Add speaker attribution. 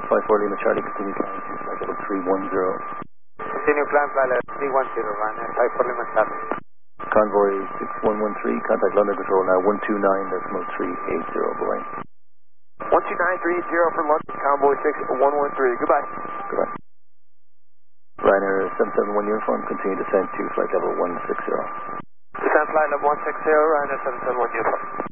Speaker 1: 54 Lima Charlie, continue climb to flight level 310.
Speaker 2: Continue climb flight level 310, Ryanair 54 Lima Charlie.
Speaker 1: Convoy 6113, contact London Control now 129.380, bye.
Speaker 2: 129.380 for London, Convoy 6113, goodbye.
Speaker 1: Goodbye. Ryanair 771 uniform, continue descent to flight level 160.
Speaker 2: Descent flight level 160, Ryanair 771 uniform.